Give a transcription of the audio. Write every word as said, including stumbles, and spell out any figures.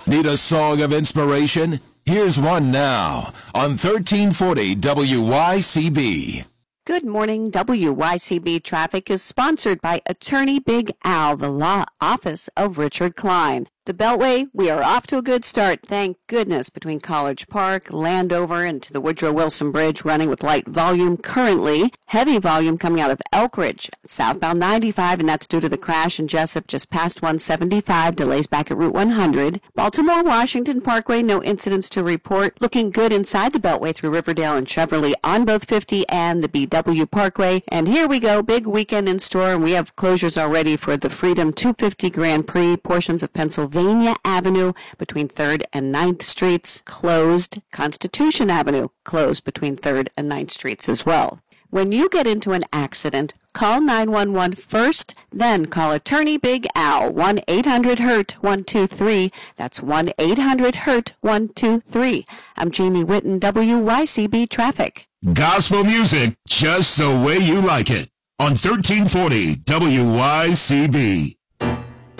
Need a song of inspiration? Here's one now on thirteen forty W Y C B. Good morning. W Y C B Traffic is sponsored by Attorney Big Al, the law office of Richard Klein. The Beltway, we are off to a good start, thank goodness, between College Park, Landover, and to the Woodrow Wilson Bridge, running with light volume currently. Heavy volume coming out of Elk Ridge, southbound ninety-five, and that's due to the crash in Jessup just past one seventy-five, delays back at Route one hundred. Baltimore, Washington Parkway, no incidents to report. Looking good inside the Beltway through Riverdale and Cheverly on both fifty and the B W Parkway. And here we go, big weekend in store, and we have closures already for the Freedom two fifty Grand Prix, portions of Pennsylvania Avenue between third and ninth Streets closed. Constitution Avenue closed between third and ninth Streets as well. When you get into an accident, call nine one one first, then call Attorney Big Al, one eight hundred hurt one two three. That's one eight hundred hurt one two three. I'm Jamie Whitten, W Y C B Traffic. Gospel music just the way you like it on thirteen forty W Y C B.